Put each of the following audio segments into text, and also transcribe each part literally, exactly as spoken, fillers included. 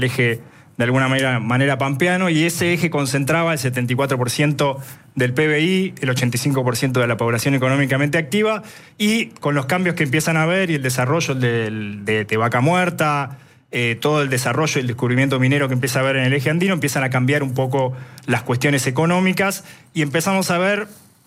el eje de alguna manera, manera pampeano, y ese eje concentraba el setenta y cuatro por ciento del P B I, el ochenta y cinco por ciento de la población económicamente activa, y con los cambios que empiezan a haber y el desarrollo de, de, de Vaca Muerta, eh, todo el desarrollo y el descubrimiento minero que empieza a haber en el eje andino, empiezan a cambiar un poco las cuestiones económicas y empezamos a ver,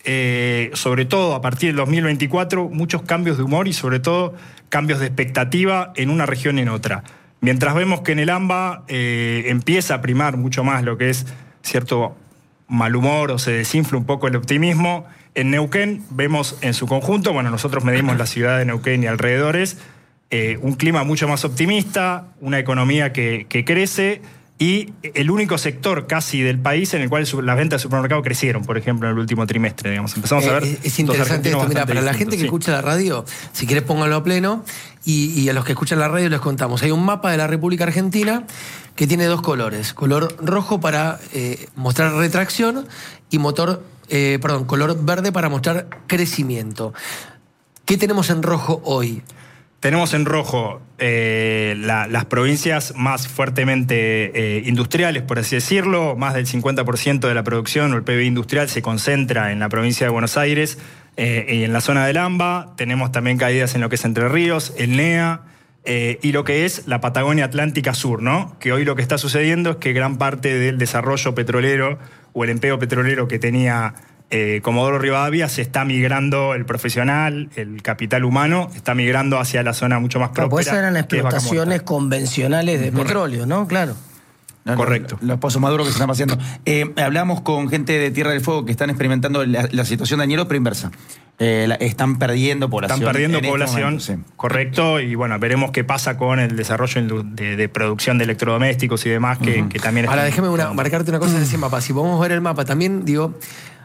eh, sobre todo a partir del dos mil veinticuatro, muchos cambios de humor y sobre todo cambios de expectativa en una región y en otra. Mientras vemos que en el AMBA eh, empieza a primar mucho más lo que es cierto mal humor o se desinfla un poco el optimismo, en Neuquén vemos en su conjunto, bueno, nosotros medimos la ciudad de Neuquén y alrededores, eh, un clima mucho más optimista, una economía que, que crece y el único sector casi del país en el cual las ventas de supermercado crecieron, por ejemplo, en el último trimestre, digamos. Empezamos eh, a ver... Es interesante esto, mira, para la gente que sí. escucha la radio, si querés póngalo a pleno, y, y a los que escuchan la radio les contamos. Hay un mapa de la República Argentina que tiene dos colores. Color rojo para eh, mostrar retracción y motor, eh, perdón, color verde para mostrar crecimiento. ¿Qué tenemos en rojo hoy? Tenemos en rojo eh, la, las provincias más fuertemente eh, industriales, por así decirlo. Más del cincuenta por ciento de la producción o el P B I industrial se concentra en la provincia de Buenos Aires eh, y en la zona del AMBA. Tenemos también caídas en lo que es Entre Ríos, el N E A eh, y lo que es la Patagonia Atlántica Sur, ¿no? Que hoy lo que está sucediendo es que gran parte del desarrollo petrolero o el empleo petrolero que tenía Eh, Comodoro Rivadavia se está migrando, el profesional, el capital humano, está migrando hacia la zona mucho más próspera. No, pues esas eran explotaciones convencionales de Correcto. petróleo, ¿no? Claro. No, Correcto. Los, los pozos maduros que se están haciendo. Eh, hablamos con gente de Tierra del Fuego que están experimentando la, la situación de Añelo, pero inversa. Eh, la, están perdiendo población. Están perdiendo en población, este momento, sí. Correcto, y bueno, veremos qué pasa con el desarrollo de, de producción de electrodomésticos y demás, que, uh-huh. que también... Ahora, están... déjame una, marcarte una cosa en ese mapa. Si podemos ver el mapa, también, digo...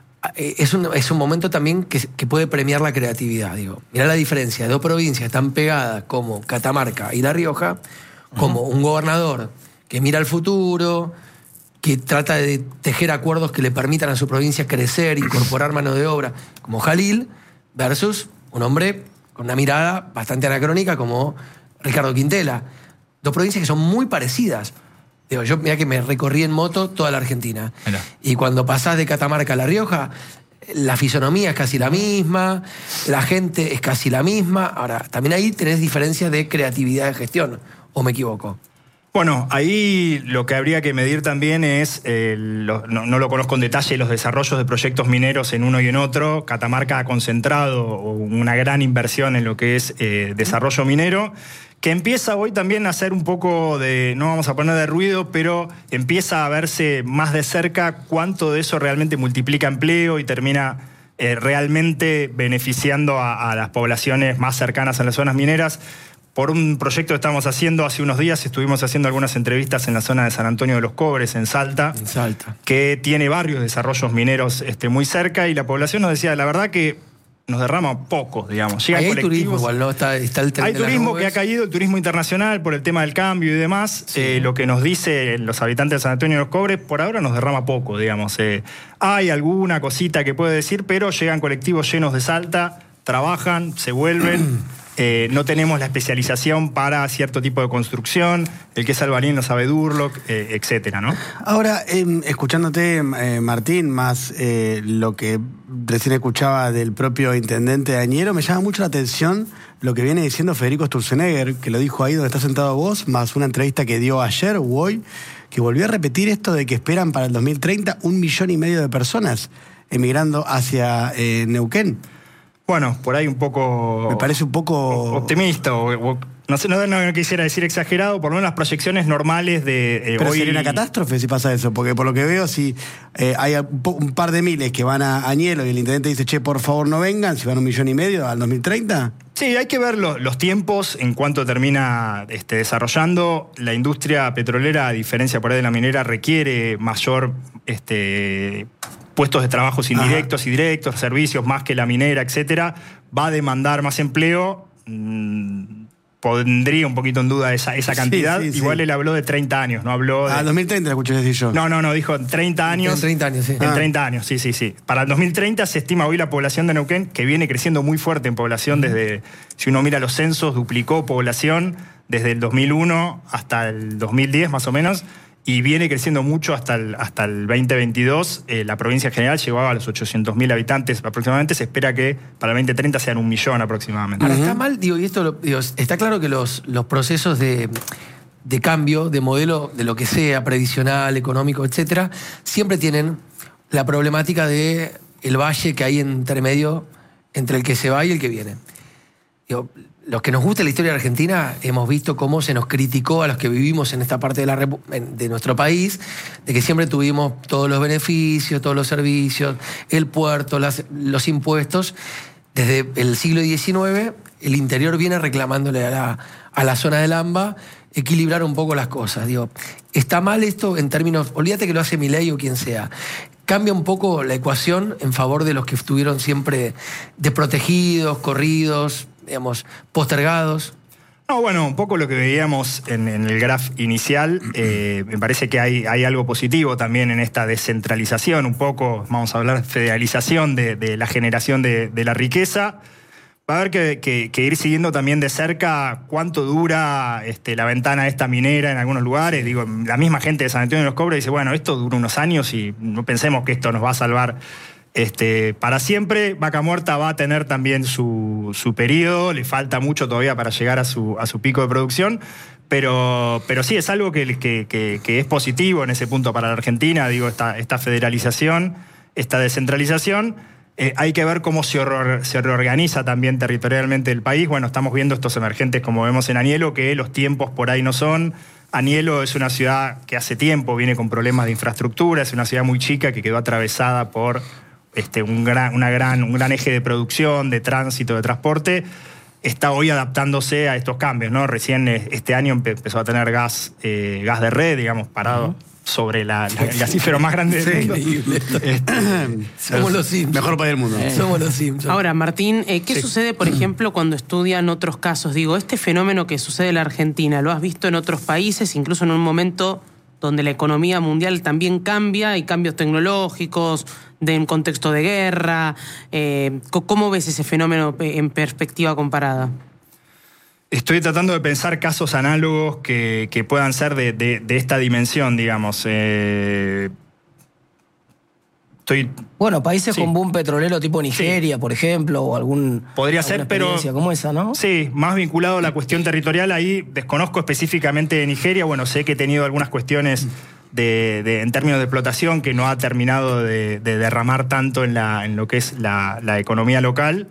Es un, es un momento también que, que puede premiar la creatividad, digo. Mirá la diferencia de dos provincias tan pegadas como Catamarca y La Rioja, como uh-huh. un gobernador que mira al futuro, que trata de tejer acuerdos que le permitan a su provincia crecer, incorporar mano de obra, como Jalil, versus un hombre con una mirada bastante anacrónica como Ricardo Quintela. Dos provincias que son muy parecidas. Digo, yo mirá que me recorrí en moto toda la Argentina. Mirá. Y cuando pasás de Catamarca a La Rioja, la fisonomía es casi la misma, la gente es casi la misma. Ahora, también ahí tenés diferencias de creatividad de gestión, ¿o me equivoco? Bueno, ahí lo que habría que medir también es, eh, lo, no, no lo conozco en detalle, los desarrollos de proyectos mineros en uno y en otro. Catamarca ha concentrado una gran inversión en lo que es eh, desarrollo minero, que empieza hoy también a hacer un poco de, no vamos a poner de ruido, pero empieza a verse más de cerca cuánto de eso realmente multiplica empleo y termina eh, realmente beneficiando a, a las poblaciones más cercanas a las zonas mineras. Por un proyecto que estamos haciendo hace unos días, estuvimos haciendo algunas entrevistas en la zona de San Antonio de los Cobres, en Salta, en Salta. que tiene varios desarrollos mineros este, muy cerca, y la población nos decía, la verdad que nos derrama poco, digamos. Llega hay turismo igual, ¿no? Está, está el hay turismo que ha caído, el turismo internacional por el tema del cambio y demás. Sí. Eh, lo que nos dicen los habitantes de San Antonio de los Cobres, por ahora nos derrama poco, digamos. Eh, hay alguna cosita que puede decir, pero llegan colectivos llenos de Salta, trabajan, se vuelven. Eh, no tenemos la especialización para cierto tipo de construcción, el que es albañil no sabe Durlock, eh, etcétera, ¿no? Ahora, eh, escuchándote, eh, Martín, más eh, lo que recién escuchaba del propio intendente de Añelo, me llama mucho la atención lo que viene diciendo Federico Sturzenegger, que lo dijo ahí donde estás sentado vos, más una entrevista que dio ayer o hoy, que volvió a repetir esto de que esperan para el dos mil treinta un millón y medio de personas emigrando hacia eh, Neuquén. Bueno, por ahí un poco... Me parece un poco... optimista, o, o no sé, no, no quisiera decir exagerado, por lo menos las proyecciones normales de eh, Pero hoy... sería una catástrofe si pasa eso, porque por lo que veo, si eh, hay un par de miles que van a Añelo y el intendente dice, che, por favor no vengan, si van un millón y medio al dos mil treinta... Sí, hay que ver lo, los tiempos en cuanto termina este, desarrollando. La industria petrolera, a diferencia por ahí de la minera, requiere mayor... Este, puestos de trabajos indirectos y directos, servicios más que la minera, etcétera, va a demandar más empleo. Mm, pondría un poquito en duda esa, esa cantidad. Sí, sí, Igual sí. él habló de treinta años, no habló de... Ah, dos mil treinta lo escuché decir yo. No, no, no, dijo treinta años. En treinta años, sí. En ah. treinta años, sí, sí, sí. Para el dos mil treinta se estima hoy la población de Neuquén, que viene creciendo muy fuerte en población desde, si uno mira los censos, duplicó población desde el dos mil uno hasta el dos mil diez más o menos, y viene creciendo mucho hasta el, hasta el veinte veintidós. Eh, la provincia en general llegó a los ochocientos mil habitantes aproximadamente. Se espera que para el veinte treinta sean un millón aproximadamente. Ahora, está mal, digo, y esto lo, digo, está claro que los, los procesos de, de cambio, de modelo, de lo que sea, previsional, económico, etcétera, siempre tienen la problemática de el valle que hay entre medio, entre el que se va y el que viene. Digo, los que nos gusta la historia de Argentina hemos visto cómo se nos criticó a los que vivimos en esta parte de, la, de nuestro país, de que siempre tuvimos todos los beneficios, todos los servicios, el puerto, las, los impuestos. Desde el siglo diecinueve, el interior viene reclamándole a la, a la zona del AMBA equilibrar un poco las cosas. Digo, ¿está mal esto en términos, olvídate que lo hace Milei o quien sea, cambia un poco la ecuación en favor de los que estuvieron siempre desprotegidos, corridos, digamos, postergados? No, bueno, un poco lo que veíamos en, en el graph inicial, eh, me parece que hay, hay algo positivo también en esta descentralización, un poco, vamos a hablar, federalización de, de la generación de, de la riqueza. Va a haber que, que, que ir siguiendo también de cerca cuánto dura este, la ventana esta minera en algunos lugares. Digo, la misma gente de San Antonio de los Cobres dice, bueno, esto dura unos años y no pensemos que esto nos va a salvar Este, para siempre. Vaca Muerta va a tener también su, su periodo, le falta mucho todavía para llegar a su, a su pico de producción, pero, pero sí es algo que, que, que, que es positivo en ese punto para la Argentina, digo, esta, esta federalización, esta descentralización. Eh, hay que ver cómo se, or, se reorganiza también territorialmente el país. Bueno, estamos viendo estos emergentes como vemos en Anielo, que los tiempos por ahí no son. Anielo es una ciudad que hace tiempo viene con problemas de infraestructura, es una ciudad muy chica que quedó atravesada por Este, un, gran, una gran, un gran eje de producción, de tránsito, de transporte. Está hoy adaptándose a estos cambios, ¿no? Recién este año empezó a tener gas, eh, gas de red, digamos, parado uh-huh. sobre la, la, el gasífero más grande del mundo. Este, Somos los Simpsons. Mejor país del mundo. Eh. Somos los Simpsons. Ahora, Martín, eh, ¿qué sí. sucede, por ejemplo, cuando estudian otros casos? Digo, este fenómeno que sucede en la Argentina, ¿lo has visto en otros países, incluso en un momento donde la economía mundial también cambia, hay cambios tecnológicos, de un contexto de guerra? Eh, ¿Cómo ves ese fenómeno en perspectiva comparada? Estoy tratando de pensar casos análogos que, que puedan ser de, de, de esta dimensión, digamos. Eh, estoy, bueno, países sí. con boom petrolero tipo Nigeria, sí. por ejemplo, o algún... Podría ser, pero... como esa, ¿no? Sí, más vinculado a la cuestión territorial. Ahí desconozco específicamente de Nigeria. Bueno, sé que he tenido algunas cuestiones... De, de, en términos de explotación que no ha terminado de, de derramar tanto en, la, en lo que es la, la economía local,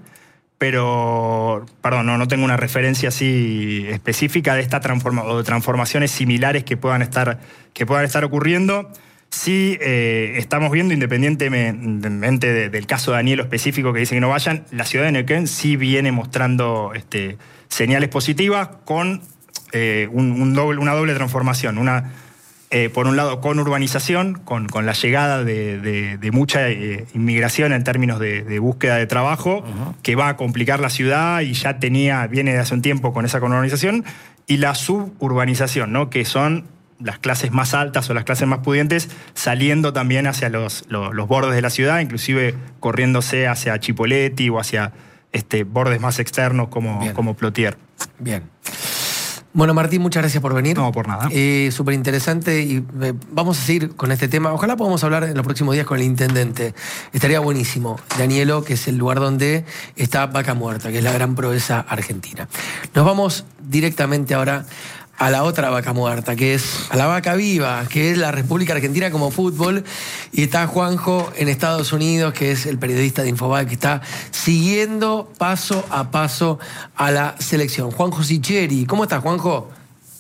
pero, perdón, no, no tengo una referencia así específica de estas transforma, o de transformaciones similares que puedan estar, que puedan estar ocurriendo. Sí, eh, estamos viendo, independientemente de, del caso de Anielo específico que dice que no vayan, la ciudad de Neuquén sí viene mostrando este, señales positivas con eh, un, un doble, una doble transformación, una... Eh, por un lado, con urbanización, con, con la llegada de, de, de mucha eh, inmigración en términos de, de búsqueda de trabajo, uh-huh. que va a complicar la ciudad y ya tenía, viene de hace un tiempo con esa urbanización, y la suburbanización, ¿no? Que son las clases más altas o las clases más pudientes saliendo también hacia los, los, los bordes de la ciudad, inclusive corriéndose hacia Chipoleti o hacia este, bordes más externos como, como Plotier. Bien. Bueno, Martín, muchas gracias por venir. No, por nada. Eh, Súper interesante y eh, vamos a seguir con este tema. Ojalá podamos hablar en los próximos días con el intendente. Estaría buenísimo. Danielo, que es el lugar donde está Vaca Muerta, que es la gran proeza argentina. Nos vamos directamente ahora a la otra Vaca Muerta, que es a la Vaca Viva, que es la República Argentina como fútbol. Y está Juanjo en Estados Unidos, que es el periodista de Infobae, que está siguiendo paso a paso a la selección. Juanjo Sicheri. ¿Cómo estás, Juanjo?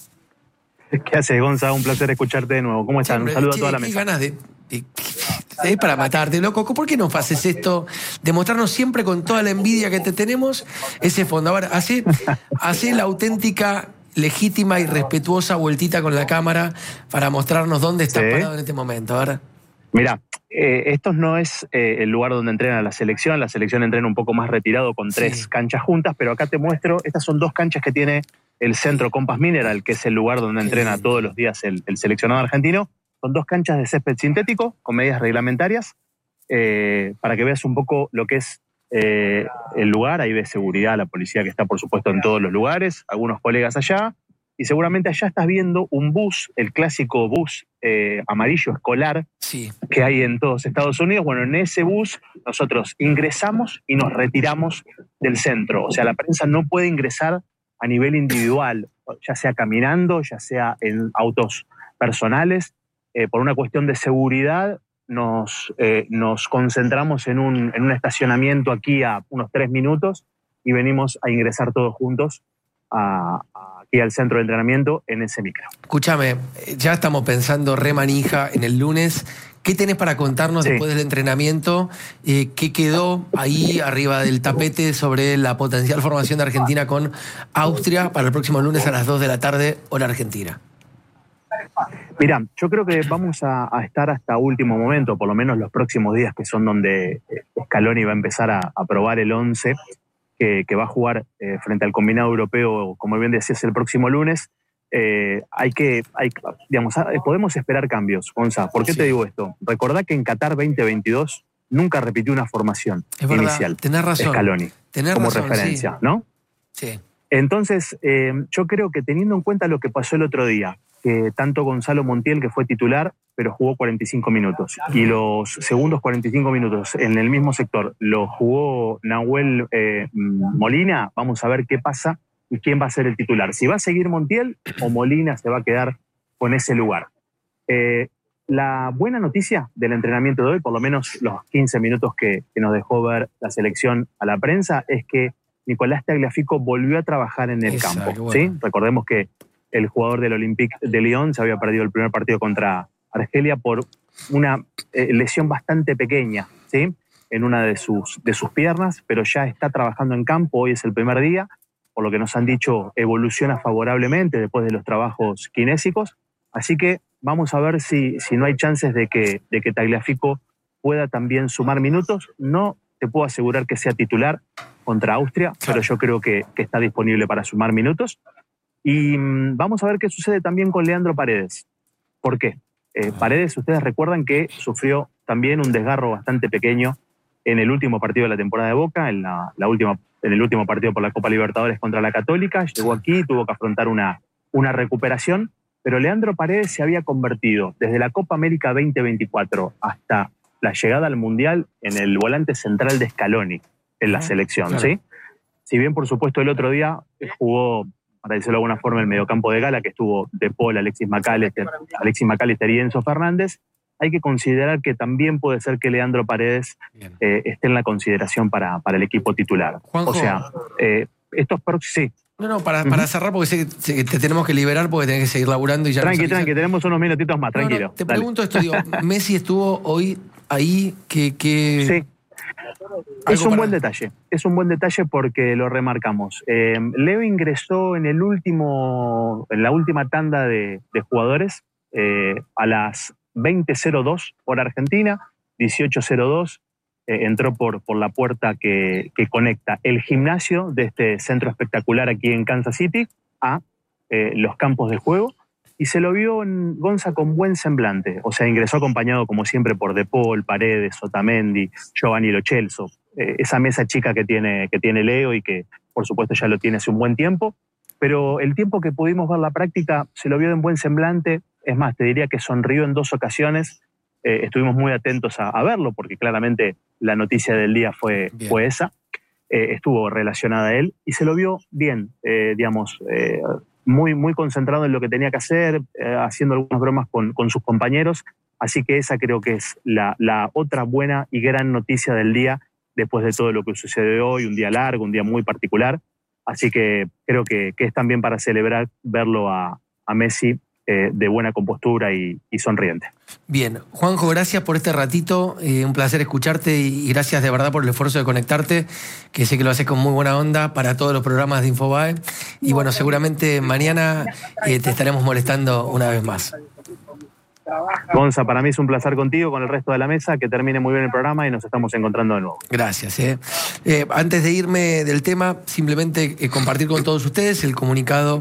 ¿Qué haces, Gonza? Un placer escucharte de nuevo. ¿Cómo están? Un saludo che, a toda la mesa. Qué ganas de... de Es para matarte, loco. ¿Por qué no haces esto? Demostrarnos siempre con toda la envidia que te tenemos ese fondo. A ver, hace, hace la auténtica... legítima y respetuosa vueltita con la cámara para mostrarnos dónde estás sí. parado en este momento. A ver. Mira, eh, esto no es eh, el lugar donde entrena la selección. La selección entrena un poco más retirado con tres sí. canchas juntas, pero acá te muestro, estas son dos canchas que tiene el Centro Compass Mineral, que es el lugar donde entrena sí. todos los días el, el seleccionado argentino. Son dos canchas de césped sintético con medidas reglamentarias, eh, para que veas un poco lo que es Eh, el lugar. Ahí ves seguridad, la policía que está por supuesto en todos los lugares, algunos colegas allá, y seguramente allá estás viendo un bus, el clásico bus eh, amarillo escolar Sí. que hay en todos Estados Unidos. Bueno, en ese bus nosotros ingresamos y nos retiramos del centro. O sea, la prensa no puede ingresar a nivel individual, ya sea caminando, ya sea en autos personales. Eh, por una cuestión de seguridad, nos, eh, nos concentramos en un, en un estacionamiento aquí a unos tres minutos y venimos a ingresar todos juntos a, a, aquí al centro de entrenamiento en ese micro. Escúchame, ya estamos pensando re manija en el lunes. ¿Qué tenés para contarnos Sí. después del entrenamiento? Eh, ¿Qué quedó ahí arriba del tapete sobre la potencial formación de Argentina con Austria para el próximo lunes a las dos de la tarde, hora argentina? Mirá, yo creo que vamos a, a estar hasta último momento, por lo menos los próximos días, que son donde eh, Scaloni va a empezar a, a probar el once que, que va a jugar eh, frente al combinado europeo, como bien decías, el próximo lunes. Eh, hay que, hay, digamos, podemos esperar cambios, Gonza. ¿Por qué Sí. te digo esto? Recordá que en Qatar veinte veintidós nunca repitió una formación Es verdad, inicial. tenés razón. Scaloni, Tenés como razón, referencia, sí. ¿no? Sí. Entonces, eh, yo creo que teniendo en cuenta lo que pasó el otro día, que tanto Gonzalo Montiel, que fue titular, pero jugó cuarenta y cinco minutos, y los segundos cuarenta y cinco minutos en el mismo sector lo jugó Nahuel eh, Molina, vamos a ver qué pasa y quién va a ser el titular. Si va a seguir Montiel o Molina se va a quedar con ese lugar. Eh, la buena noticia del entrenamiento de hoy, por lo menos los quince minutos que, que nos dejó ver la selección a la prensa, es que Nicolás Tagliafico volvió a trabajar en el Esa, qué campo. bueno. ¿Sí? Recordemos que el jugador del Olympique de Lyon se había perdido el primer partido contra Argelia por una eh, lesión bastante pequeña, ¿sí? En una de sus, de sus piernas, pero ya está trabajando en campo. Hoy es el primer día, por lo que nos han dicho, evoluciona favorablemente después de los trabajos kinésicos. Así que vamos a ver si, si no hay chances de que, de que Tagliafico pueda también sumar minutos. No te puedo asegurar que sea titular contra Austria, pero yo creo que, que está disponible para sumar minutos. Y mmm, vamos a ver qué sucede también con Leandro Paredes. ¿Por qué? Eh, Paredes, ustedes recuerdan que sufrió también un desgarro bastante pequeño en el último partido de la temporada de Boca, en, la, la última, en el último partido por la Copa Libertadores contra la Católica. Llegó aquí, tuvo que afrontar una, una recuperación, pero Leandro Paredes se había convertido desde la Copa América veinte veinticuatro hasta la llegada al Mundial en el volante central de Scaloni en la selección, claro. ¿sí? Si bien, por supuesto, el otro día jugó, para decirlo de alguna forma, el mediocampo de gala, que estuvo De Paul, Alexis McAllister, Alexis McAllister y Enzo Fernández, hay que considerar que también puede ser que Leandro Paredes eh, esté en la consideración para, para el equipo titular. Juanjo. O sea, eh, estos próximos... Sí, No, no, para, para cerrar, porque sé que, sé que te tenemos que liberar porque tenés que seguir laburando y ya... tranqui, nos avisas. tranqui, tenemos unos minutitos más, No, no, tranquilo. te Dale. pregunto esto, digo, Messi estuvo hoy ahí, que... que... Sí. Es Algo un para- buen detalle, es un buen detalle porque lo remarcamos. Eh, Leo ingresó en el último, en la última tanda de, de jugadores eh, a las veinte cero dos hora Argentina, dieciocho cero dos, eh, entró por, por la puerta que, que conecta el gimnasio de este centro espectacular aquí en Kansas City a eh, los campos de juego. Y se lo vio en Gonza con buen semblante. O sea, ingresó acompañado, como siempre, por De Paul, Paredes, Otamendi, Giovanni Lo Celso. Eh, esa mesa chica que tiene, que tiene Leo y que, por supuesto, ya lo tiene hace un buen tiempo. Pero el tiempo que pudimos ver la práctica, se lo vio en buen semblante. Es más, te diría que sonrió en dos ocasiones. Eh, estuvimos muy atentos a, a verlo, porque claramente la noticia del día fue, fue esa. Eh, estuvo relacionada a él y se lo vio bien, eh, digamos... Eh, Muy, muy concentrado en lo que tenía que hacer, eh, haciendo algunas bromas con, con sus compañeros. Así que esa creo que es la, la otra buena y gran noticia del día, después de todo lo que sucede hoy, un día largo, un día muy particular. Así que creo que, que es también para celebrar verlo a, a Messi eh, de buena compostura y, y sonriente. Bien, Juanjo, gracias por este ratito, eh, un placer escucharte y gracias de verdad por el esfuerzo de conectarte, que sé que lo haces con muy buena onda para todos los programas de Infobae. Y bueno, seguramente mañana eh, te estaremos molestando una vez más. Gonza, para mí es un placer contigo, con el resto de la mesa, que termine muy bien el programa y nos estamos encontrando de nuevo. Gracias. Eh. Eh, antes de irme del tema, simplemente eh, compartir con todos ustedes el comunicado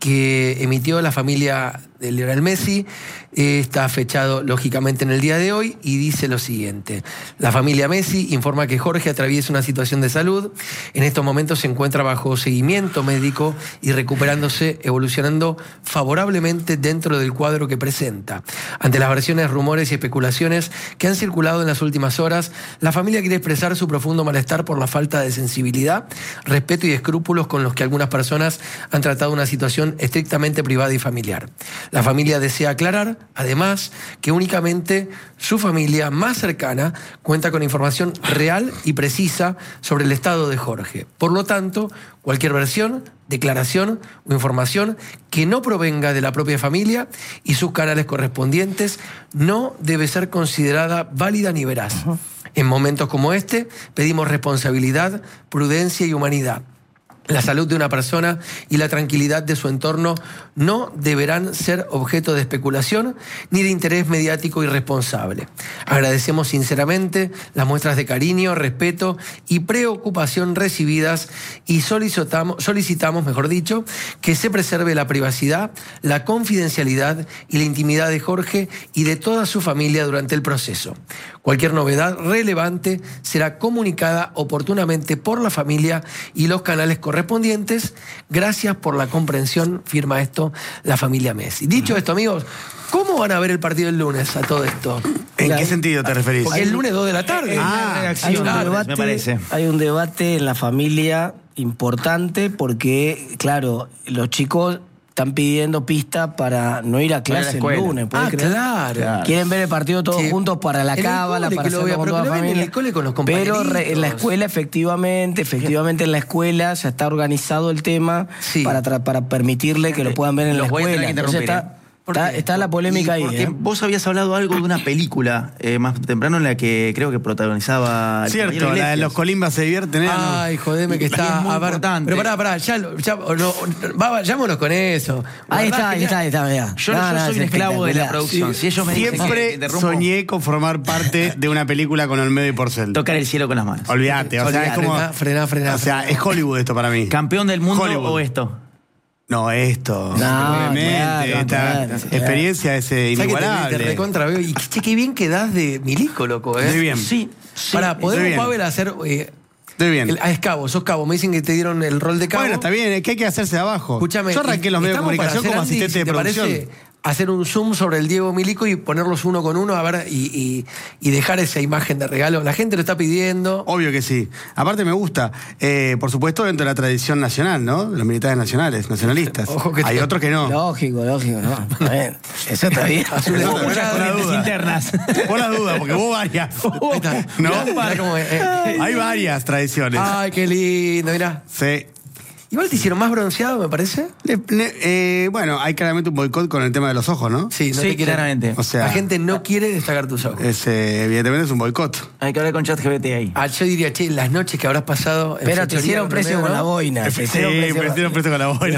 que emitió la familia de Lionel Messi. Eh, está fechado, lógicamente, en el día de hoy y dice lo siguiente. La familia Messi informa que Jorge atraviesa una situación de salud. En estos momentos se encuentra bajo seguimiento médico y recuperándose, evolucionando favorablemente dentro del cuadro que presenta. Ante las versiones, rumores y especulaciones que han circulado en las últimas horas, la familia quiere expresar su profundo malestar por la falta de sensibilidad, respeto y escrúpulos con los que algunas personas han tratado una situación estrictamente privada y familiar. La familia desea aclarar, además, que únicamente su familia más cercana cuenta con información real y precisa sobre el estado de Jorge. Por lo tanto, cualquier versión, declaración o información que no provenga de la propia familia y sus canales correspondientes no debe ser considerada válida ni veraz. Uh-huh. En momentos como este, pedimos responsabilidad, prudencia y humanidad. La salud de una persona y la tranquilidad de su entorno no deberán ser objeto de especulación ni de interés mediático irresponsable. Agradecemos sinceramente las muestras de cariño, respeto y preocupación recibidas y solicitamos, solicitamos, mejor dicho, que se preserve la privacidad, la confidencialidad y la intimidad de Jorge y de toda su familia durante el proceso. Cualquier novedad relevante será comunicada oportunamente por la familia y los canales correspondientes. Gracias por la comprensión, firma esto la familia Messi. Dicho esto, amigos, ¿cómo van a ver el partido el lunes a todo esto? ¿En Mira, qué sentido te referís? Porque el lunes dos de la tarde. Ah, hay un debate, me parece. Hay un debate en la familia importante porque, claro, los chicos están pidiendo pista para no ir a clase el lunes. Ah, claro. claro. Quieren ver el partido todos sí. juntos para la cábala, para hacerlo con toda la familia. En el cole con los compañeritos. Pero re, en la escuela, efectivamente, efectivamente en la escuela ya está organizado el tema sí. para, para permitirle que lo puedan ver en los la escuela. Entonces está, está, está la polémica ahí. Porque ¿eh? vos habías hablado algo de una película eh, más temprano en la que creo que protagonizaba... Cierto, la de los Colimbas se divierten. Ay, jodeme que está... Es muy a ver, importante. Pero pará, pará, ya, ya no, va, vayámonos con eso. Ahí está, ahí está, ahí está, mirá. Yo, no, yo no, soy un esclavo de la producción. Sí. Si ellos me Siempre que soñé con formar parte de una película con Olmedo y Porcel. Tocar el cielo con las manos. Olvídate, o sea, Olvidate, es como... Frená, frená, O sea, frená. es Hollywood esto para mí. ¿Campeón del mundo Hollywood. o esto? No, esto. No, obviamente. claro, esta claro, experiencia es eh, inigualable. Te, te recontra veo. Y che, qué bien quedás de Milico, loco, ¿eh? Muy bien. Sí. sí Pará, ¿podemos, bien. Pavel, hacer... Eh, Estoy bien. el, ah, es cabo, sos cabo. Me dicen que te dieron el rol de cabo. Bueno, está bien, es que hay que hacerse de abajo. Escúchame. Yo arranqué los medios de estamos para comunicación hacer, como Andy, asistente si de te producción. parece, hacer un zoom sobre el Diego Milico y ponerlos uno con uno a ver y, y, y dejar esa imagen de regalo. La gente lo está pidiendo. Obvio que sí. Aparte me gusta. Eh, por supuesto, dentro de la tradición nacional, ¿no? Los militares nacionales, nacionalistas. Ojo que hay te... otros que no. Lógico, lógico, ¿no? Está bien. Eso está bien. Azules, No, muchas por la corrientes duda. internas. Por las dudas, porque vos varias. Ahí está. ¿No? Mirá, mirá cómo es, eh. Hay varias tradiciones. Ay, qué lindo, mirá. Sí. Igual te hicieron más bronceado, me parece. Le- le- eh, bueno, hay claramente un boicot con el tema de los ojos, ¿no? Sí, no Sí, te quieren. claramente. O sea, La gente no quiere destacar tus ojos. es, eh, evidentemente es un boicot. Hay que hablar con ChatGPT ahí. Ah, yo diría, che, las noches que habrás pasado. en Pero te fechoría hicieron con precio Olmedo, con ¿no? la boina. Sí, te hicieron precio me hicieron preso con la boina,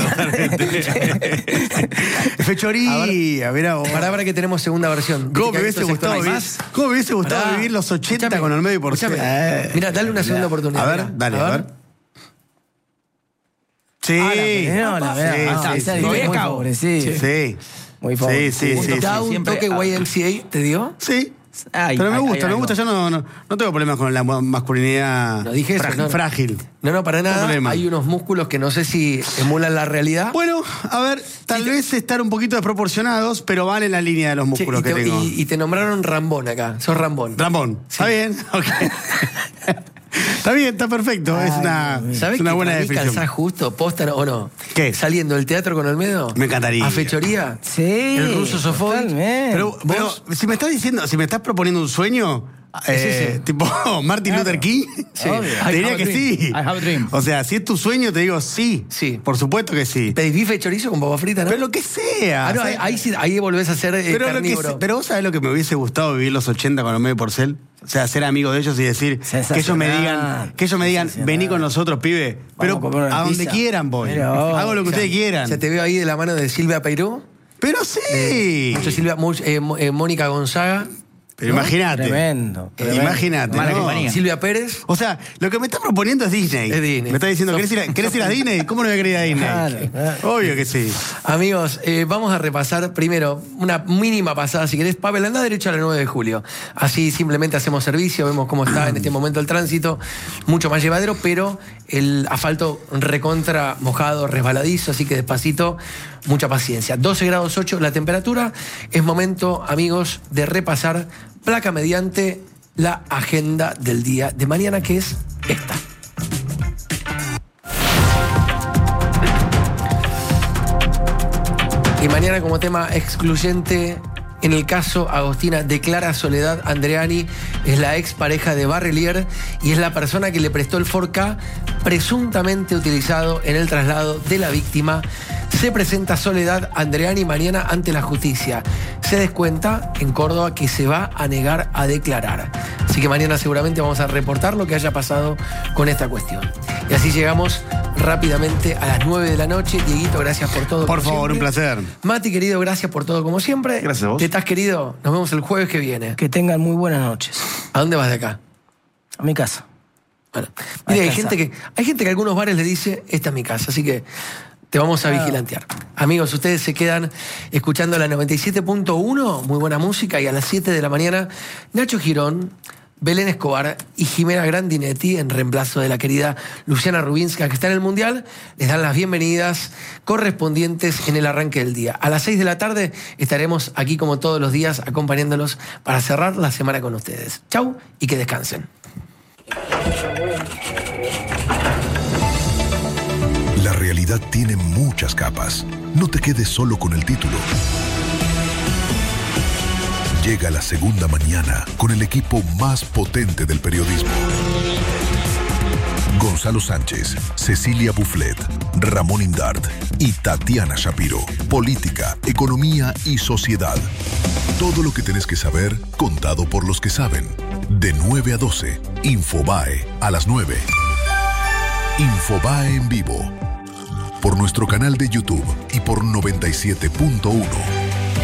totalmente. Fechoría, mirá vos. Pará, para que tenemos segunda versión. ¿Cómo me Viste hubiese que gustado hay vivir, más. ¿cómo me hubiese gustado Pará. vivir los ochenta Escuchame, con Olmedo y Porcel? escuchame. Mira, dale una segunda oportunidad. A ver, mirá. dale, a ver. Sí. Ah, la Peñola, sí, mirá. sí, Ah, sí, esa sí. es Lo muy ves, cabo. favorecido. Sí. Muy Sí, favorecido. sí, sí. ¿Da un siempre- toque Y M C A te dio? Sí. Ay, Pero me ay, gusta, ay, me algo. gusta. Yo no, no, no tengo problemas con la masculinidad No dije eso, frá- no. frágil. No, no, para nada. problema. Hay unos músculos que no sé si emulan la realidad. Bueno, a ver, tal vez estar un poquito desproporcionados, pero van en la línea de los Che, músculos y, que te, tengo. y- y te nombraron Rambón acá. Sos Rambón. Ramón, ¿está bien? Ok. Está bien, está perfecto. es una, ¿Sabés es una que buena para mí definición. calzás justo, posta o no? ¿Qué? Saliendo del teatro con Olmedo. Me encantaría. ¿A fechoría? Sí. El ruso Sofón. Totalmente. Pero, pero si me estás diciendo, si me estás proponiendo un sueño, Es eh, ese. tipo Martin Claro. Luther King, Sí. Obvio. I te have diría a que dream. sí. I have a dream. O sea, si es tu sueño, te digo sí. Sí. Por supuesto que sí. ¿Pedís bife y chorizo con papa frita, no? Pero lo que sea. Ah, no, ahí, ¿sabes? ahí, sí, ahí volvés a ser eh, pero, lo que carnívoro. se- pero vos sabés lo que me hubiese gustado vivir los ochenta con Olmedo y Porcel. O sea, ser amigo de ellos y decir que ellos me digan, que ellos me digan, Sensacional. vení con nosotros, pibe. Pero a comer una a donde pizza. quieran voy. Pero, Hago lo que ustedes quieran. O sea, te veo ahí de la mano de Silvia Peiró, Pero sí. mucho Silvia, mucho, eh, Mo- eh, Mónica Gonzaga. Pero ¿no? imagínate. Tremendo. Eh, imagínate. Mala ¿no? compañía. Silvia Pérez. O sea, lo que me está proponiendo es Disney. Es Disney. Me está diciendo, Sof- ¿querés ir, a, ¿querés ir a Disney? ¿Cómo no voy a querer ir a Disney? Claro, claro. Obvio que sí. Amigos, eh, vamos a repasar primero una mínima pasada, si querés. Pavel, anda derecho a la nueve de julio. Así simplemente hacemos servicio, vemos cómo está en este momento el tránsito, mucho más llevadero, pero el asfalto recontra mojado, resbaladizo, así que despacito, mucha paciencia. doce grados ocho la temperatura. Es momento, amigos, de repasar placa mediante la agenda del día de mañana, que es esta. Y mañana, como tema excluyente, en el caso Agostina declara Soledad Andreani, es la expareja de Barrelier y es la persona que le prestó el Ford Ka presuntamente utilizado en el traslado de la víctima. Se presenta Soledad Andreani mañana ante la justicia. Se descuenta en Córdoba que se va a negar a declarar. Así que mañana seguramente vamos a reportar lo que haya pasado con esta cuestión. Y así llegamos rápidamente a las nueve de la noche. Dieguito, gracias por todo. Por como favor, siempre. un placer. Mati, querido, gracias por todo como siempre. Gracias a vos. ¿Te estás, querido? Nos vemos el jueves que viene. Que tengan muy buenas noches. ¿A dónde vas de acá? A mi casa. Bueno, A mire, hay descansar. gente, que, hay gente que a algunos bares le dice, esta es mi casa, así que te vamos a vigilantear. Amigos, ustedes se quedan escuchando la noventa y siete punto uno, muy buena música, y a las siete de la mañana, Nacho Girón, Belén Escobar y Jimena Grandinetti, en reemplazo de la querida Luciana Rubinska, que está en el Mundial, les dan las bienvenidas correspondientes en el arranque del día. A las seis de la tarde estaremos aquí como todos los días acompañándolos para cerrar la semana con ustedes. Chau y que descansen. La realidad tiene muchas capas. No te quedes solo con el título. Llega la segunda mañana con el equipo más potente del periodismo. Gonzalo Sánchez, Cecilia Bufflet, Ramón Indart y Tatiana Shapiro. Política, economía y sociedad. Todo lo que tenés que saber, contado por los que saben. De nueve a doce, Infobae a las nueve. Infobae en vivo. Por nuestro canal de YouTube y por noventa y siete punto uno.